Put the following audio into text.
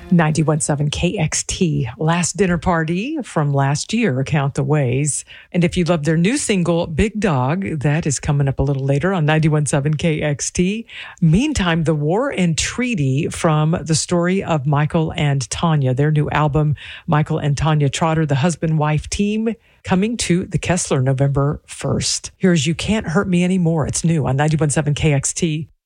91.7 KXT, Last Dinner Party from last year, Count the Ways. And if you love their new single, Big Dog, that is coming up a little later on 91.7 KXT. Meantime, The War and Treaty from the story of Michael and Tanya, their new album, Michael and Tanya Trotter, the husband-wife team, coming to the Kessler November 1st. Here's You Can't Hurt Me Anymore. It's new on 91.7 KXT.